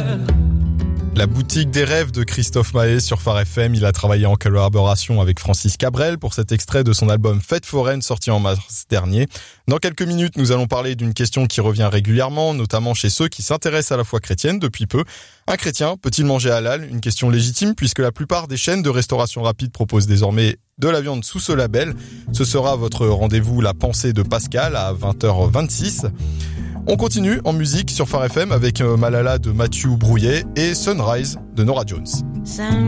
La boutique des rêves de Christophe Maé sur Phare FM. Il a travaillé en collaboration avec Francis Cabrel pour cet extrait de son album Fête foraine sorti en mars dernier. Dans quelques minutes, nous allons parler d'une question qui revient régulièrement, notamment chez ceux qui s'intéressent à la foi chrétienne depuis peu. Un chrétien peut-il manger halal ? Une question légitime puisque la plupart des chaînes de restauration rapide proposent désormais de la viande sous ce label. Ce sera votre rendez-vous La Pensée de Pascal à 20h26. On continue en musique sur Phare FM avec Malala de Mathieu Brouillet et Sunrise de Norah Jones.